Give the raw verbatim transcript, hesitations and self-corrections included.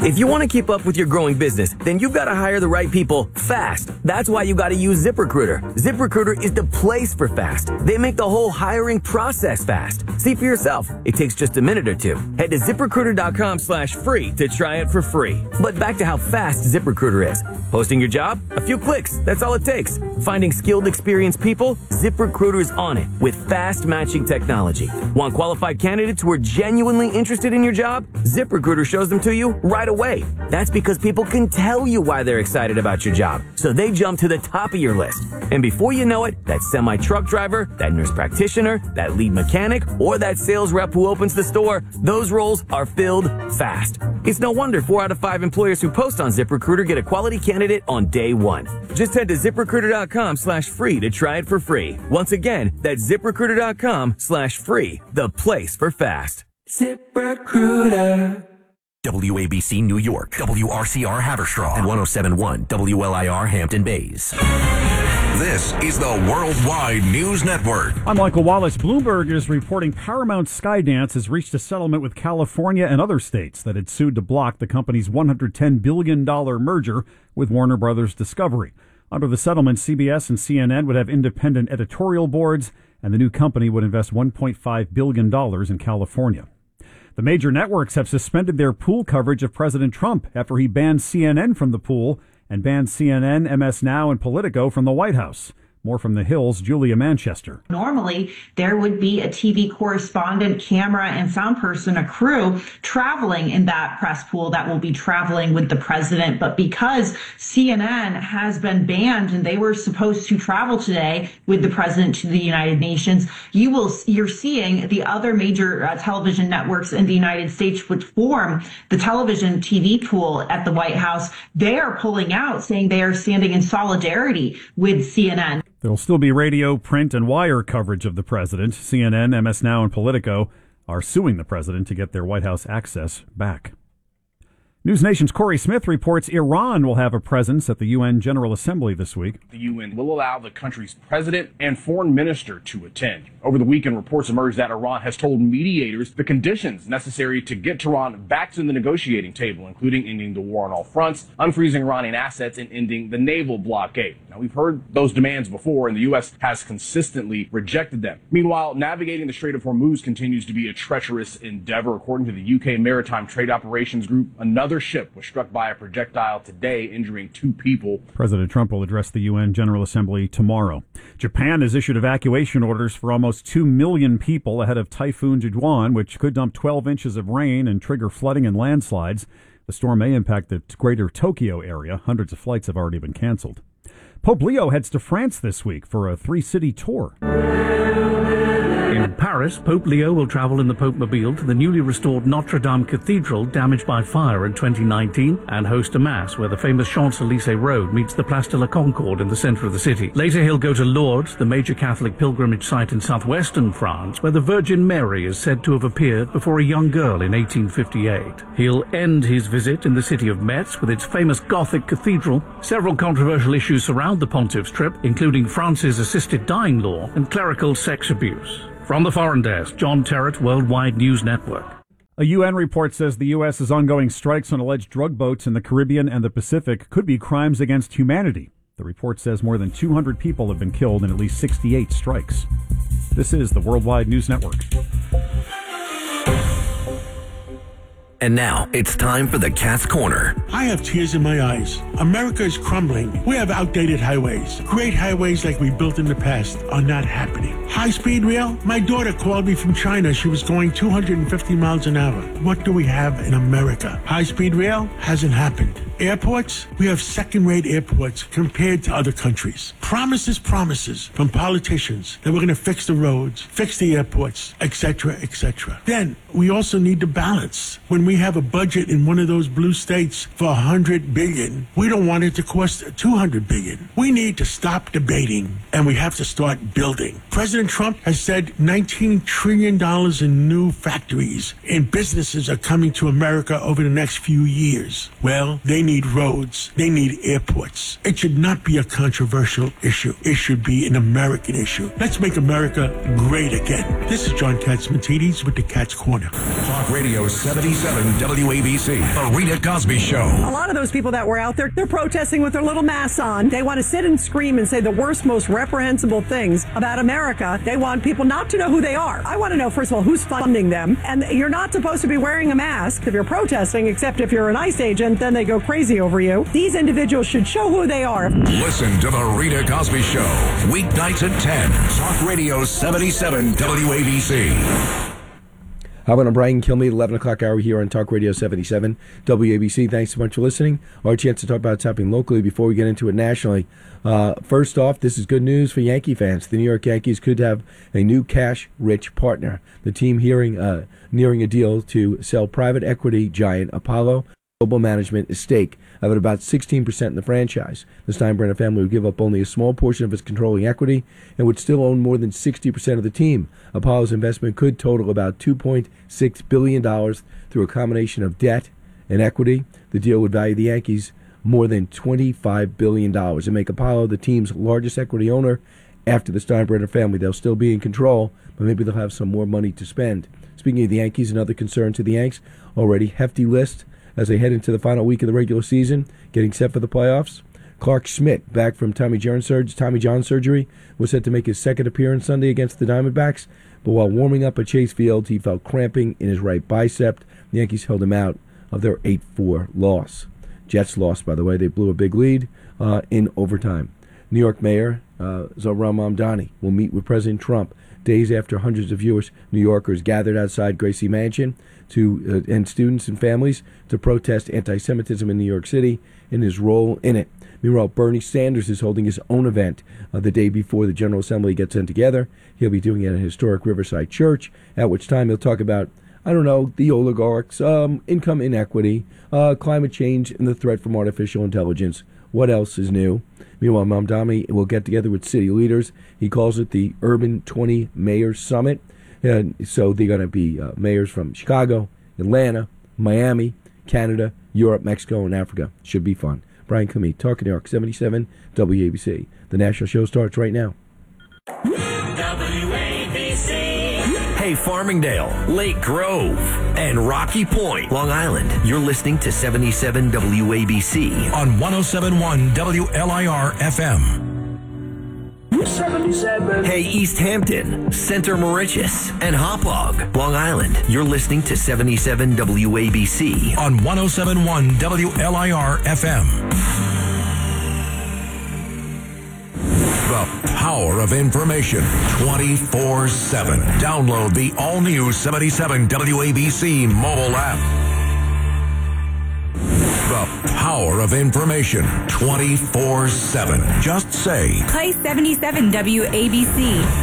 If you want to keep up with your growing business, then you've got to hire the right people fast. That's why you got to use ZipRecruiter. ZipRecruiter is the place for fast. They make the whole hiring process fast. See for yourself. It takes just a minute or two. Head to ZipRecruiter.com slash free to try it for free. But back to how fast ZipRecruiter is. Posting your job? A few clicks. That's all it takes. Finding skilled, experienced people? ZipRecruiter is on it with fast matching technology. Want qualified candidates who are genuinely interested in your job? ZipRecruiter shows them to you right away. That's because people can tell you why they're excited about your job. So they jump to the top of your list. And before you know it, that semi-truck driver, that nurse practitioner, that lead mechanic, or that sales rep who opens the store, those roles are filled fast. It's no wonder four out of five employers who post on ZipRecruiter get a quality candidate on day one. Just head to ZipRecruiter.com slash free to try it for free. Once again, that's ZipRecruiter.com slash free, the place for fast. ZipRecruiter. W A B C New York, W R C R Haverstraw, and one oh seven point one W L I R Hampton Bays. This is the Worldwide News Network. I'm Michael Wallace. Bloomberg is reporting Paramount Skydance has reached a settlement with California and other states that had sued to block the company's one hundred ten billion dollars merger with Warner Brothers Discovery. Under the settlement, C B S and C N N would have independent editorial boards, and the new company would invest one point five billion dollars in California. The major networks have suspended their pool coverage of President Trump after he banned C N N from the pool and banned C N N, M S Now, and Politico from the White House. More from the Hill's Julia Manchester. Normally, there would be a T V correspondent, camera, and sound person, a crew, traveling in that press pool that will be traveling with the president. But because C N N has been banned and they were supposed to travel today with the president to the United Nations, you will, you're seeing the other major uh, television networks in the United States, which form the television T V pool at the White House. They are pulling out, saying they are standing in solidarity with C N N. There'll still be radio, print, and wire coverage of the president. C N N, M S Now, and Politico are suing the president to get their White House access back. News Nation's Corey Smith reports Iran will have a presence at the U N General Assembly this week. The U N will allow the country's president and foreign minister to attend. Over the weekend, reports emerged that Iran has told mediators the conditions necessary to get Tehran back to the negotiating table, including ending the war on all fronts, unfreezing Iranian assets, and ending the naval blockade. Now, we've heard those demands before, and the U S has consistently rejected them. Meanwhile, navigating the Strait of Hormuz continues to be a treacherous endeavor. According to the U K Maritime Trade Operations Group, another ship was struck by a projectile today, injuring two people. President Trump will address the U N General Assembly tomorrow. Japan has issued evacuation orders for almost two million people ahead of Typhoon Juan, which could dump twelve inches of rain and trigger flooding and landslides. The storm may impact the greater Tokyo area. Hundreds of flights have already been canceled. Pope Leo heads to France this week for a three-city tour. In Paris, Pope Leo will travel in the Pope-mobile to the newly restored Notre Dame Cathedral, damaged by fire in twenty nineteen, and host a mass where the famous Champs-Élysées Road meets the Place de la Concorde in the center of the city. Later, he'll go to Lourdes, the major Catholic pilgrimage site in southwestern France, where the Virgin Mary is said to have appeared before a young girl in eighteen fifty-eight. He'll end his visit in the city of Metz with its famous Gothic cathedral. Several controversial issues surround the pontiff's trip, including France's assisted dying law and clerical sex abuse. From the Foreign Desk, John Terrett, Worldwide News Network. A U N report says the U S's ongoing strikes on alleged drug boats in the Caribbean and the Pacific could be crimes against humanity. The report says more than two hundred people have been killed in at least sixty-eight strikes. This is the Worldwide News Network. And now, it's time for the Cat's Corner. I have tears in my eyes. America is crumbling. We have outdated highways. Great highways like we built in the past are not happening. High-speed rail? My daughter called me from China. She was going two hundred fifty miles an hour. What do we have in America? High-speed rail hasn't happened. Airports? We have second-rate airports compared to other countries. Promises, promises from politicians that we're going to fix the roads, fix the airports, et cetera, et cetera. Then we also need to balance. When we have a budget in one of those blue states for one hundred billion dollars, we don't want it to cost two hundred billion dollars. We need to stop debating, and we have to start building. President Trump has said nineteen trillion dollars in new factories and businesses are coming to America over the next few years. Well, they need need roads. They need airports. It should not be a controversial issue. It should be an American issue. Let's make America great again. This is John Catsimatidis with the Cat's Corner. Talk Radio seventy-seven W A B C. The Rita Cosby Show. A lot of those people that were out there, they're protesting with their little masks on. They want to sit and scream and say the worst, most reprehensible things about America. They want people not to know who they are. I want to know, first of all, who's funding them. And you're not supposed to be wearing a mask if you're protesting, except if you're an ICE agent, then they go crazy over you. These individuals should show who they are. Listen to The Rita Cosby Show. Weeknights at ten. Talk Radio seventy-seven W A B C. How about Brian Kilmeade, eleven o'clock hour here on Talk Radio seventy-seven W A B C. Thanks so much for listening. Our chance to talk about what's happening locally before we get into it nationally. Uh, first off, this is good news for Yankee fans. The New York Yankees could have a new cash-rich partner. The team hearing, uh, nearing a deal to sell private equity giant Apollo Global Management a stake of about sixteen percent in the franchise. The Steinbrenner family would give up only a small portion of its controlling equity and would still own more than sixty percent of the team. Apollo's investment could total about two point six billion dollars through a combination of debt and equity. The deal would value the Yankees more than twenty-five billion dollars and make Apollo the team's largest equity owner. After the Steinbrenner family, they'll still be in control, but maybe they'll have some more money to spend. Speaking of the Yankees, another concern to the Yanks, already hefty list as they head into the final week of the regular season, getting set for the playoffs. Clark Schmidt, back from Tommy John, surg- Tommy John surgery, was set to make his second appearance Sunday against the Diamondbacks, but while warming up at Chase Field, he felt cramping in his right bicep. The Yankees held him out of their eight four loss. Jets lost, by the way. They blew a big lead uh, in overtime. New York Mayor uh, Zohran Mamdani will meet with President Trump days after hundreds of Jewish New Yorkers gathered outside Gracie Mansion to uh, and students and families to protest anti-Semitism in New York City and his role in it. Meanwhile, Bernie Sanders is holding his own event uh, the day before the General Assembly gets in together. He'll be doing it at a historic Riverside church, at which time he'll talk about, I don't know, the oligarchs, um, income inequity, uh, climate change, and the threat from artificial intelligence. What else is new? Meanwhile, Mamdani will get together with city leaders. He calls it the Urban twenty Mayors Summit. And so they're going to be uh, mayors from Chicago, Atlanta, Miami, Canada, Europe, Mexico, and Africa. Should be fun. Brian Kilmeade, Talk New York, seventy-seven W A B C. The national show starts right now. W A B C. Hey, Farmingdale, Lake Grove, and Rocky Point, Long Island. You're listening to seventy-seven W A B C on one oh seven point one W L I R F M. seventy-seven. Hey, East Hampton, Center Mauritius, and Hauppauge, Long Island. You're listening to seventy-seven W A B C on one oh seven point one W L I R F M. The power of information twenty-four seven. Download the all-new seventy-seven W A B C mobile app. The power of information twenty-four seven. Just say, play seventy-seven W A B C.